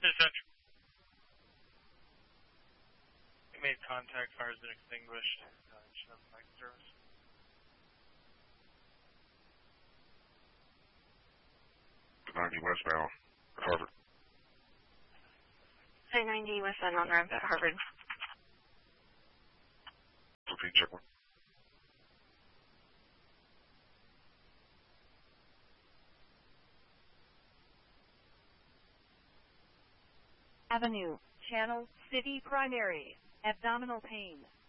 Essentially, made contact, fire's been extinguished. Mic service. 90 westbound, Harvard. Say 90 westbound on ramp at Harvard. Repeat, check one. Avenue, channel, city primary, abdominal pain.